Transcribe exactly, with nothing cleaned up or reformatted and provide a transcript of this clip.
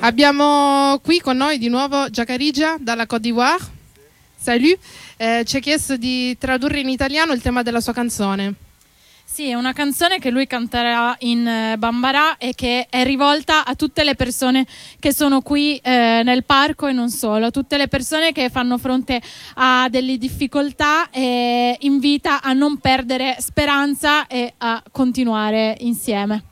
Abbiamo qui con noi di nuovo Giacarija dalla Côte d'Ivoire. Salut, eh, ci ha chiesto di tradurre in italiano il tema della sua canzone. Sì, è una canzone che lui canterà in Bambara e che è rivolta a tutte le persone che sono qui eh, nel parco e non solo, a tutte le persone che fanno fronte a delle difficoltà e invita a non perdere speranza e a continuare insieme.